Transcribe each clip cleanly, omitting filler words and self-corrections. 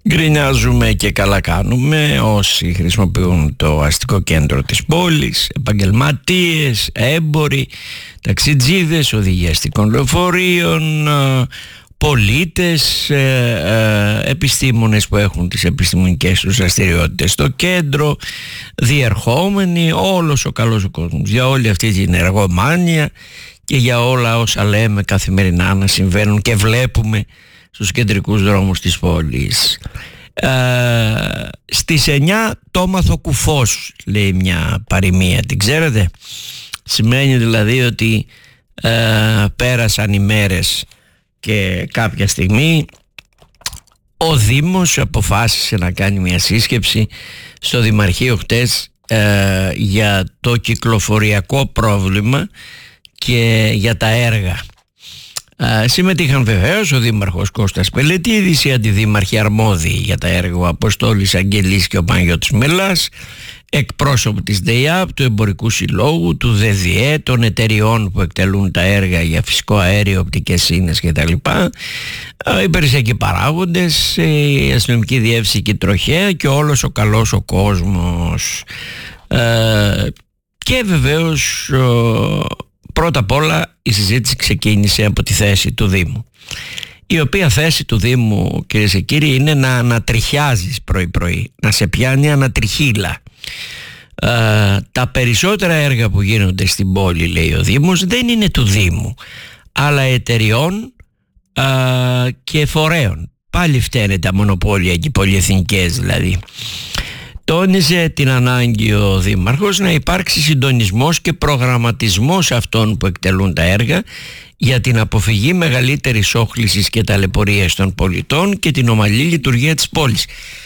Γκρινιάζουμε και καλά κάνουμε όσοι χρησιμοποιούν το αστικό κέντρο της πόλης, επαγγελματίες, έμποροι, ταξιτζίδες, οδηγοί αστικών λεωφορείων, πολίτες, επιστήμονες που έχουν τις επιστημονικές τους δραστηριότητες στο κέντρο, διερχόμενοι, όλος ο καλός ο κόσμος, για όλη αυτή την εργομάνια και για όλα όσα λέμε καθημερινά να συμβαίνουν και βλέπουμε στους κεντρικούς δρόμους της πόλης. Στις 9 το έμαθω κουφός, λέει μια παροιμία, την ξέρετε? Σημαίνει δηλαδή ότι πέρασαν οι μέρες και κάποια στιγμή ο Δήμος αποφάσισε να κάνει μια σύσκεψη στο Δημαρχείο χτες για το κυκλοφοριακό πρόβλημα και για τα έργα. Συμμετείχαν βεβαίως ο Δήμαρχος Κώστας Πελετίδης, οι αντιδήμαρχοι αρμόδιοι για τα έργα, ο Αποστόλης Αγγελής και ο Παναγιώτης Μελάς, εκπρόσωποι της ΔΕΙΑΠ, του Εμπορικού Συλλόγου, του ΔΕΔΙΕ, των εταιριών που εκτελούν τα έργα για φυσικό αέριο, οπτικές σύνες κτλ. Οι περιουσιακοί παράγοντες, η αστυνομική διεύθυνση και η τροχέα και όλος ο καλός ο κόσμος. Και βεβαίως πρώτα απ' όλα η συζήτηση ξεκίνησε από τη θέση του Δήμου, η οποία θέση του Δήμου, κυρίες και κύριοι, είναι να ανατριχιάζεις πρωί-πρωί, να σε πιάνει ανατριχύλα. Τα περισσότερα έργα που γίνονται στην πόλη, λέει ο Δήμος, δεν είναι του Δήμου, αλλά εταιριών και φορέων. Πάλι φταίνε τα μονοπόλια και οι πολυεθνικές δηλαδή. Τόνιζε την ανάγκη ο Δήμαρχος να υπάρξει συντονισμός και προγραμματισμός αυτών που εκτελούν τα έργα για την αποφυγή μεγαλύτερης όχλησης και ταλαιπωρίας των πολιτών και την ομαλή λειτουργία της πόλης.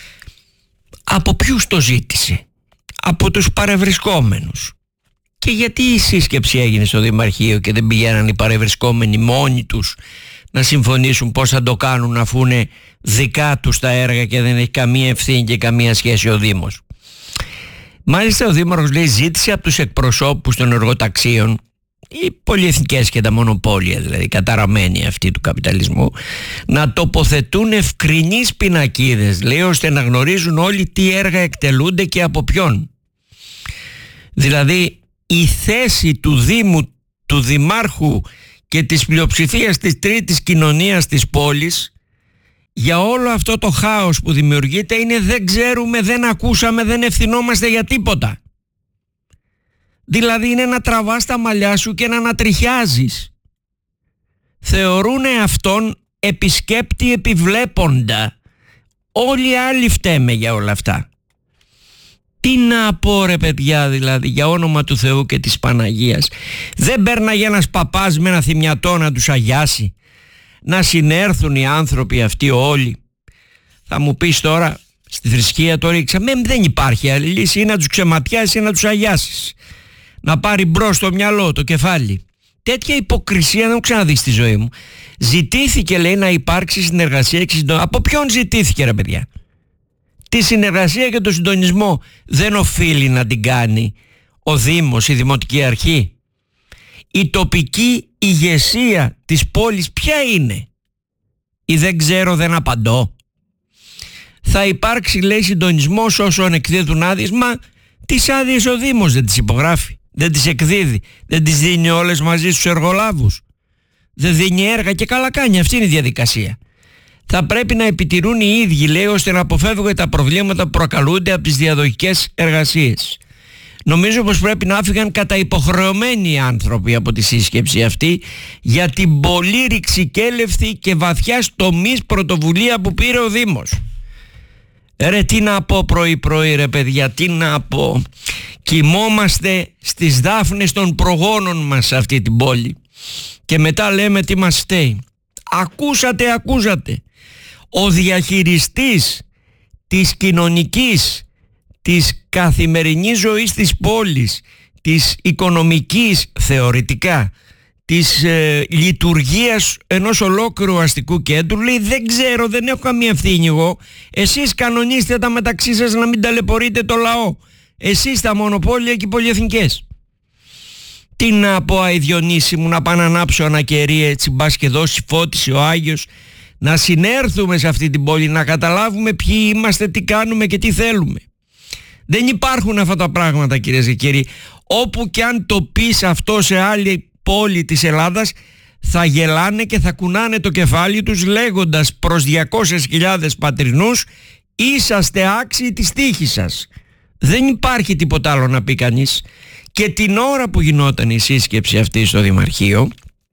Από ποιους το ζήτησε? Από τους παρευρισκόμενους. Και γιατί η σύσκεψη έγινε στο Δημαρχείο και δεν πηγαίναν οι παρευρισκόμενοι μόνοι τους να συμφωνήσουν πώς θα το κάνουν, αφού είναι δικά τους τα έργα και δεν έχει καμία ευθύνη και καμία σχέση ο Δήμος? Μάλιστα ο Δήμαρχος, λέει, ζήτησε από τους εκπροσώπους των εργοταξίων, οι πολυεθνικές και τα μονοπόλια δηλαδή, καταραμένοι αυτοί του καπιταλισμού, να τοποθετούν ευκρινείς πινακίδες, λέει, ώστε να γνωρίζουν όλοι τι έργα εκτελούνται και από ποιον. Δηλαδή η θέση του Δήμου, του Δημάρχου και της πλειοψηφίας της τρίτης κοινωνίας της πόλης για όλο αυτό το χάος που δημιουργείται είναι δεν ξέρουμε, δεν ακούσαμε, δεν ευθυνόμαστε για τίποτα. Δηλαδή είναι να τραβάς τα μαλλιά σου και να ανατριχιάζεις. Θεωρούνε αυτόν επισκέπτη επιβλέποντα. Όλοι οι άλλοι φταίμε για όλα αυτά. Τι να πω ρε παιδιά, δηλαδή, για όνομα του Θεού και της Παναγίας? Δεν πέρναγε ένας παπάς με ένα θυμιατό να τους αγιάσει, να συνέρθουν οι άνθρωποι αυτοί όλοι? Θα μου πεις τώρα, στη θρησκεία το ρίξαμε, δεν υπάρχει άλλη λύση, ή να τους ξεματιάσεις ή να τους αγιάσεις, να πάρει μπρος το μυαλό, το κεφάλι. Τέτοια υποκρισία δεν έχω ξαναδεί στη ζωή μου. Ζητήθηκε, λέει, να υπάρξει συνεργασία και συντονισμό. Από ποιον ζητήθηκε ρε παιδιά? Τη συνεργασία και τον συντονισμό δεν οφείλει να την κάνει ο Δήμος, η Δημοτική Αρχή? Η τοπική ηγεσία της πόλης ποια είναι? Ή δεν ξέρω, δεν απαντώ? Θα υπάρξει, λέει, συντονισμός όσων εκδίδουν άδειες. Μα τις άδειες ο Δήμος δεν τις υπογράφει, δεν τις εκδίδει, δεν τις δίνει όλες μαζί στους εργολάβους, δεν δίνει έργα και καλά κάνει. Αυτή είναι η διαδικασία. Θα πρέπει να επιτηρούν οι ίδιοι, λέει, ώστε να αποφεύγουν τα προβλήματα που προκαλούνται από τις διαδοχικές εργασίες. Νομίζω πως πρέπει να άφηγαν κατά υποχρεωμένοι οι άνθρωποι από τη σύσκεψη αυτή για την πολύ ρηξικέλευθη και βαθιά τομής πρωτοβουλία που πήρε ο Δήμος. Ρε τι να πω πρωί-πρωί ρε παιδιά, τι να πω? Κοιμόμαστε στις δάφνες των προγόνων μας σε αυτή την πόλη και μετά λέμε τι μας φταίει. Ακούσατε. Ο διαχειριστής της κοινωνικής, της καθημερινής ζωής της πόλης, της οικονομικής θεωρητικά, της λειτουργίας ενός ολόκληρου αστικού κέντρου, λέει δεν ξέρω, δεν έχω καμία ευθύνη εγώ. Εσείς κανονίστε τα μεταξύ σας να μην ταλαιπωρείτε το λαό. Εσείς τα μονοπόλια και οι πολυεθνικές. Τι να πω, αηδιονύση μου, να πάω να ανάψω ένα κερί έτσι, μπας και δώσει φώτιση ο Άγιος, να συνέρθουμε σε αυτή την πόλη, να καταλάβουμε ποιοι είμαστε, τι κάνουμε και τι θέλουμε. Δεν υπάρχουν αυτά τα πράγματα, κυρίες και κύριοι. Όπου και αν το πεις αυτό σε άλλη πόλη της Ελλάδας, θα γελάνε και θα κουνάνε το κεφάλι τους λέγοντας προς 200.000 πατρινούς, είσαστε άξιοι της τύχης σας. Δεν υπάρχει τίποτα άλλο να πει κανείς. Και την ώρα που γινόταν η σύσκεψη αυτή στο Δημαρχείο,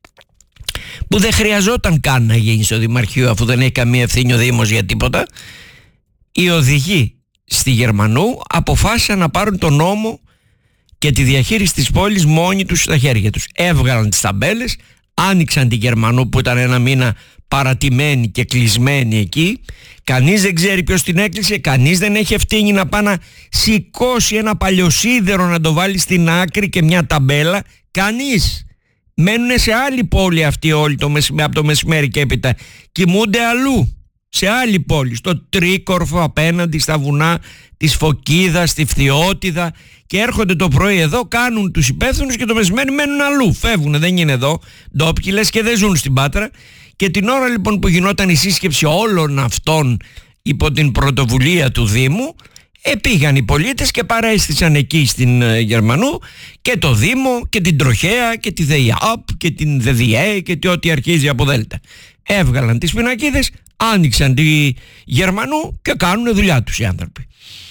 που δεν χρειαζόταν καν να γίνει στο Δημαρχείο αφού δεν έχει καμία ευθύνη ο Δήμος για τίποτα, οι οδηγοί στη Γερμανού αποφάσισαν να πάρουν τον νόμο και τη διαχείριση της πόλης μόνοι τους στα χέρια τους. Έβγαλαν τις ταμπέλες, άνοιξαν τη Γερμανού που ήταν ένα μήνα παρατημένη και κλεισμένη εκεί. Κανείς δεν ξέρει ποιος την έκλεισε, κανείς δεν έχει ευθύνη να πάει να σηκώσει ένα παλιοσίδερο να το βάλει στην άκρη και μια ταμπέλα. Κανείς. Μένουν σε άλλη πόλη αυτοί όλοι από το μεσημέρι και έπειτα. Κοιμούνται αλλού, σε άλλη πόλη, στο Τρίκορφο απέναντι στα βουνά της Φωκίδας, στη Φθιώτιδα, και έρχονται το πρωί εδώ, κάνουν τους υπεύθυνους και το μεσημέρι μένουν αλλού. Φεύγουν, δεν είναι εδώ. Ντόπιοι λες και δεν ζουν στην Πάτρα. Και την ώρα λοιπόν που γινόταν η σύσκεψη όλων αυτών υπό την πρωτοβουλία του Δήμου, πήγαν οι πολίτες και παρέστησαν εκεί στην Γερμανού και το Δήμο και την Τροχέα και τη ΔΕΙΑΠ και την ΔΕΔΙΕ και ό,τι αρχίζει από Δέλτα. Έβγαλαν τις πινακίδες, άνοιξαν τη Γερμανού και κάνουν δουλειά τους οι άνθρωποι.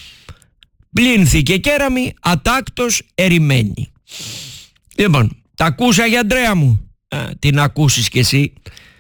Πλήνθηκε κέραμη, ατάκτος ερημένη. Λοιπόν, τα ακούσα για Αντρέα μου. Την ακούσεις κι εσύ.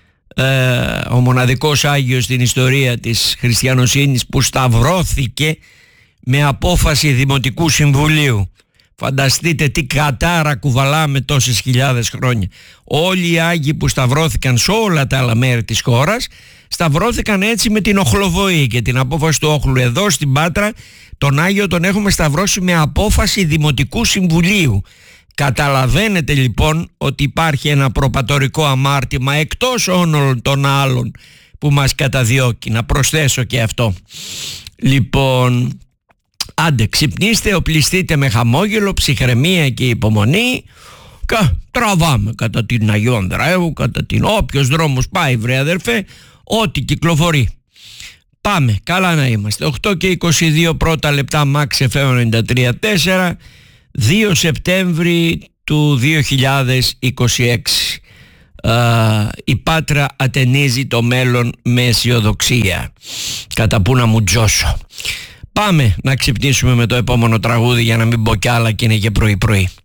Ο μοναδικός Άγιος στην ιστορία της χριστιανοσύνης που σταυρώθηκε με απόφαση Δημοτικού Συμβουλίου. Φανταστείτε τι κατάρα κουβαλάμε τόσες χιλιάδες χρόνια. Όλοι οι Άγιοι που σταυρώθηκαν σε όλα τα άλλα μέρη της χώρας σταυρώθηκαν έτσι με την οχλοβοή και την απόφαση του όχλου. Εδώ στην Πάτρα τον Άγιο τον έχουμε σταυρώσει με απόφαση Δημοτικού Συμβουλίου. Καταλαβαίνετε λοιπόν ότι υπάρχει ένα προπατορικό αμάρτημα εκτός όλων των άλλων που μας καταδιώκει. Να προσθέσω και αυτό. Λοιπόν, άντε ξυπνήστε, οπλιστείτε με χαμόγελο, ψυχραιμία και υπομονή και τραβάμε κατά την Αγίου Ανδρέου, κατά την όποιος δρόμος πάει βρε αδερφέ, ό,τι κυκλοφορεί. Πάμε, καλά να είμαστε. 8 και 22 πρώτα λεπτά, Max FM 93.4, 2 Σεπτέμβρη του 2026. Η Πάτρα ατενίζει το μέλλον με αισιοδοξία. Κατά που να μου τζώσω. Πάμε να ξυπνήσουμε με το επόμενο τραγούδι για να μην πω κι άλλα και είναι και πρωί πρωί.